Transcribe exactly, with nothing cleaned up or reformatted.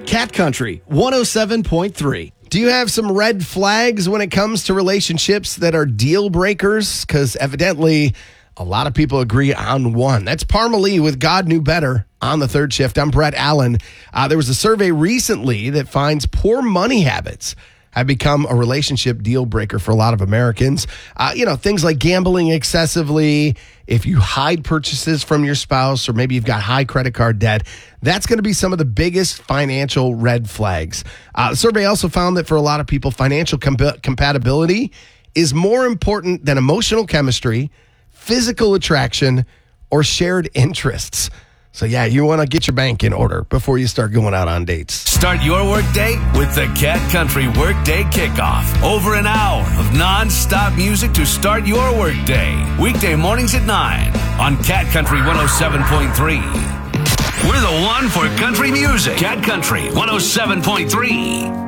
Cat Country one oh seven point three. Do you have some red flags when it comes to relationships that are deal breakers? Because evidently, a lot of people agree on one. That's Parma Lee with God Knew Better on the third shift. I'm Brett Allen. Uh, there was a survey recently that finds poor money habits have become a relationship deal breaker for a lot of Americans. Uh, you know, things like gambling excessively, if you hide purchases from your spouse, or maybe you've got high credit card debt, that's going to be some of the biggest financial red flags. Uh, the survey also found that for a lot of people, financial comp- compatibility is more important than emotional chemistry, physical attraction, or shared interests. So, yeah, you want to get your bank in order before you start going out on dates. Start your workday with the Cat Country Workday Kickoff. Over an hour of non-stop music to start your workday. Weekday mornings at nine on Cat Country one oh seven point three. We're the one for country music. Cat Country one oh seven point three.